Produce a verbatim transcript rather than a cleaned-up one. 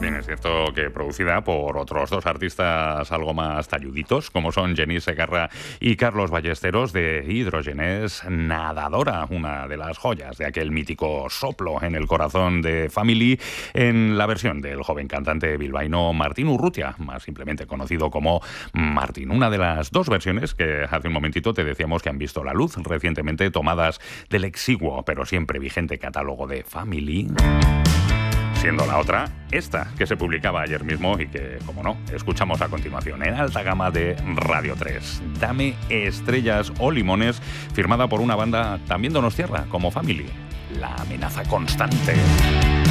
Bien, es cierto que producida por otros dos artistas algo más talluditos, como son Genís Segarra y Carlos Ballesteros, de Hidrogenés Nadadora, una de las joyas de aquel mítico soplo en el corazón de Family, en la versión del joven cantante bilbaíno Martín Urrutia, más simplemente conocido como Martín. Una de las dos versiones que hace un momentito te decíamos que han visto la luz recientemente, tomadas del exiguo pero siempre vigente catálogo de Family. Siendo la otra, esta, que se publicaba ayer mismo y que, como no, escuchamos a continuación en alta gama de Radio tres. Dame estrellas o limones, firmada por una banda también donostiarra como Family, La Amenaza Constante.